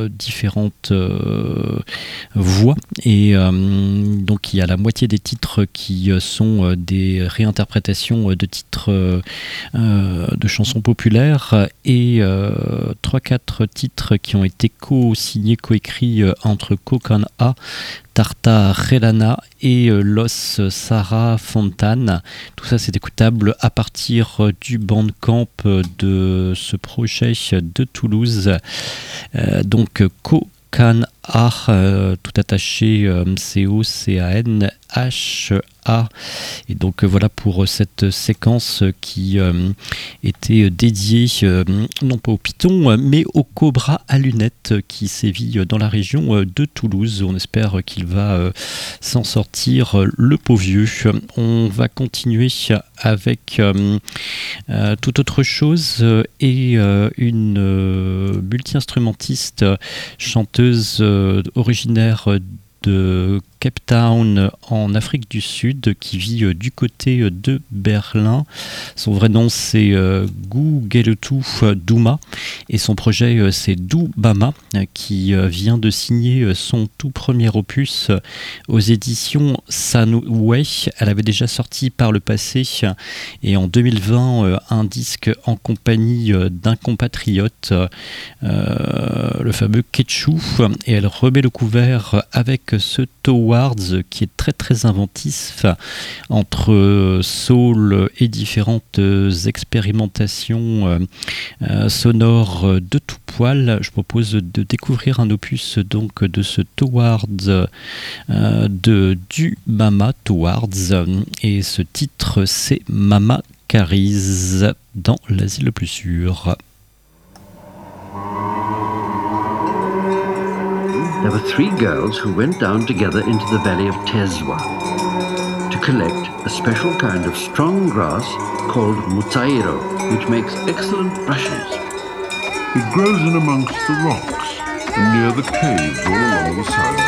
différentes voix. Et donc il y a la moitié des titres qui sont des réinterprétations de titres de chansons populaires et 3-4 titres qui ont été co-signés, co-écrits entre Kokan A, Tarta Relana et Los Sarah Fontan. Tout ça, c'est écoutable à partir du Bandcamp de ce projet de Toulouse. Donc, Kokan A, tout attaché, C-O-C-A-N-H-A. Et donc voilà pour cette séquence qui était dédiée non pas au python mais au cobra à lunettes qui sévit dans la région de Toulouse. On espère qu'il va s'en sortir, le pauvre vieux. On va continuer avec toute autre chose et une multi-instrumentiste chanteuse originaire de Cape Town en Afrique du Sud qui vit du côté de Berlin. Son vrai nom c'est Gugeletu Duma et son projet c'est Dubama qui vient de signer son tout premier opus aux éditions Sanway. Elle avait déjà sorti par le passé et en 2020 un disque en compagnie d'un compatriote, le fameux Ketchu, et elle remet le couvert avec ce Towards qui est très très inventif entre soul et différentes expérimentations sonores de tout poil. Je propose de découvrir un opus donc de ce Towards de du Mama Towards et ce titre c'est Mama Carise dans l'asile le plus sûr. There were 3 girls who went down together into the valley of Tezwa to collect a special kind of strong grass called mutairo, which makes excellent brushes. It grows in amongst the rocks and near the caves all along the side of